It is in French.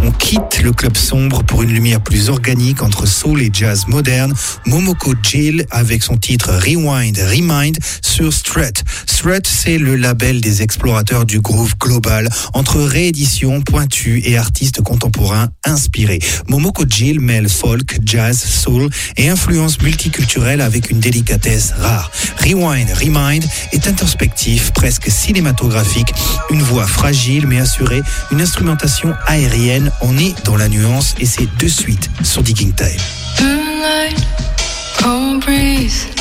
On quitte le club sombre pour une lumière plus organique entre soul et jazz moderne. Momoko Jill avec son titre Rewind, Remind sur Strut. Strut, c'est le label des explorateurs du groove global entre rééditions pointues et artistes contemporains inspirés. Momoko Jill mêle folk, jazz, soul et influences multiculturelles avec une délicatesse rare. Rewind, Remind est introspectif, presque cinématographique, une voix fragile mais assurée, une instrumentation aérienne. On est dans la nuance et c'est de suite sur Digging Time. Moonlight, cold breeze.